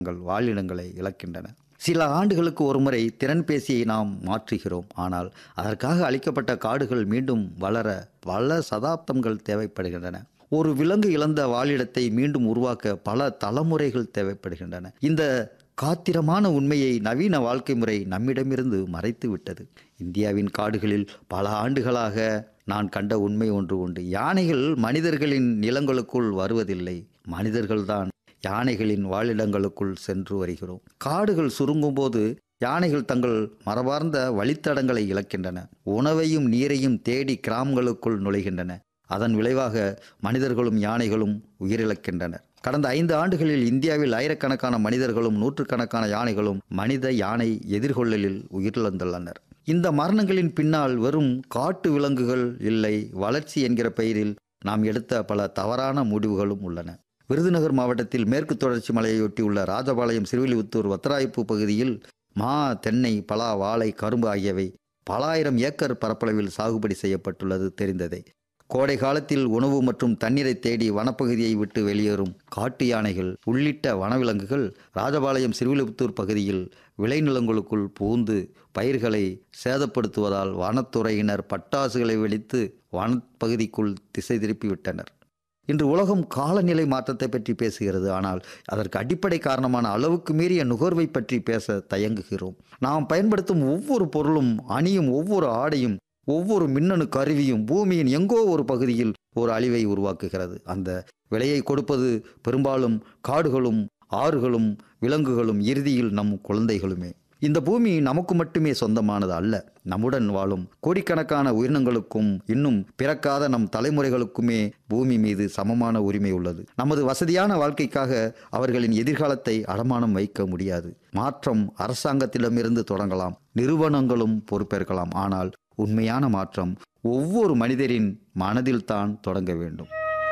தங்கள் வாழிடங்களை இழக்கின்றன. சில ஆண்டுகளுக்கு ஒருமுறை திறன்பேசியை நாம் மாற்றுகிறோம். ஆனால் அதற்காக அளிக்கப்பட்ட காடுகள் மீண்டும் வளர பல சதாப்தங்கள் தேவைப்படுகின்றன. ஒரு விலங்கு இழந்த வாழிடத்தை மீண்டும் உருவாக்க பல தலைமுறைகள் தேவைப்படுகின்றன. இந்த காத்திரமான உண்மையை நவீன வாழ்க்கை முறை நம்மிடமிருந்து மறைத்து விட்டது. இந்தியாவின் காடுகளில் பல ஆண்டுகளாக நான் கண்ட உண்மை ஒன்று உண்டு. யானைகள் மனிதர்களின் நிலங்களுக்குள் வருவதில்லை, மனிதர்கள்தான் யானைகளின் வாழிடங்களுக்குள் சென்று வருகிறோம். காடுகள் சுருங்கும் போது யானைகள் தங்கள் மரபார்ந்த வழித்தடங்களை இழக்கின்றன. உணவையும் நீரையும் தேடி கிராமங்களுக்குள் நுழைகின்றன. அதன் விளைவாக மனிதர்களும் யானைகளும் உயிரிழக்கின்றனர். கடந்த 5 ஆண்டுகளில் இந்தியாவில் ஆயிரக்கணக்கான மனிதர்களும் நூற்றுக்கணக்கான யானைகளும் மனித யானை எதிர்கொள்ளலில் உயிரிழந்துள்ளனர். இந்த மரணங்களின் பின்னால் வெறும் காட்டு விலங்குகள் இல்லை, வளர்ச்சி என்கிற பெயரில் நாம் எடுத்த பல தவறான முடிவுகளும் உள்ளன. விருதுநகர் மாவட்டத்தில் மேற்கு தொடர்ச்சி மலையொட்டியுள்ள ராஜபாளையம், சிறுவில்லிபுத்தூர், வத்திராய்ப்பு பகுதியில் மா, தென்னை, பலா, வாழை, கரும்பு ஆகியவை பல ஆயிரம் ஏக்கர் பரப்பளவில் சாகுபடி செய்யப்பட்டுள்ளது தெரிந்ததே. கோடை காலத்தில் உணவு மற்றும் தண்ணீரை தேடி வனப்பகுதியை விட்டு வெளியேறும் காட்டு யானைகள் உள்ளிட்ட வனவிலங்குகள் ராஜபாளையம், சிறுவில்லிபுத்தூர் பகுதியில் விளைநிலங்களுக்குள் புகுந்து பயிர்களை சேதப்படுத்துவதால் வனத்துறையினர் பட்டாசுகளை வெடித்து வனப்பகுதிக்குள் திசை திருப்பிவிட்டனர். இன்று உலகம் காலநிலை மாற்றத்தை பற்றி பேசுகிறது. ஆனால் அதற்கு அடிப்படை காரணமான அளவுக்கு மீறிய நுகர்வை பற்றி பேச தயங்குகிறோம். நாம் பயன்படுத்தும் ஒவ்வொரு பொருளும், அணியும் ஒவ்வொரு ஆடையும், ஒவ்வொரு மின்னணு கருவியும் பூமியின் எங்கோ ஒரு பகுதியில் ஒரு அழிவை உருவாக்குகிறது. அந்த விலையை கொடுப்பது பெரும்பாலும் காடுகளும் ஆறுகளும் விலங்குகளும், இறுதியில் நம் குழந்தைகளுமே. இந்த பூமி நமக்கு மட்டுமே சொந்தமானது அல்ல. நம்முடன் வாழும் கோடிக்கணக்கான உயிரினங்களுக்கும் இன்னும் பிறக்காத நம் தலைமுறைகளுக்குமே பூமி மீது சமமான உரிமை உள்ளது. நமது வசதியான வாழ்க்கைக்காக அவர்களின் எதிர்காலத்தை அடமானம் வைக்க முடியாது. மாற்றம் அரசாங்கத்திடமிருந்து தொடங்கலாம், நிறுவனங்களும் பொறுப்பேற்கலாம். ஆனால் உண்மையான மாற்றம் ஒவ்வொரு மனிதரின் மனதில்தான் தொடங்க வேண்டும்.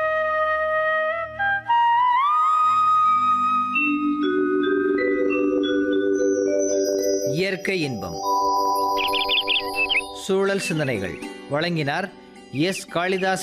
இயற்கை இன்பம், சூழல் சிந்தனைகள் வழங்கினார் எஸ். காளிதாஸ்